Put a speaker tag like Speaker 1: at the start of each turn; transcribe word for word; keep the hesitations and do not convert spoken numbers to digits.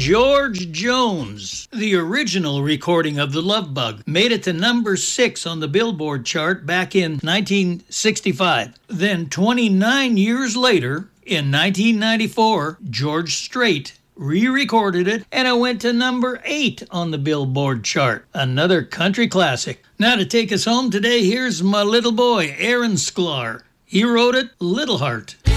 Speaker 1: George Jones, the original recording of The Love Bug, made it to number six on the Billboard chart back in nineteen sixty-five. Then twenty-nine years later, in nineteen ninety-four, George Strait re-recorded it, and it went to number eight on the Billboard chart. Another country classic. Now to take us home today, here's my little boy, Aaron Sklar. He wrote it, Little Heart.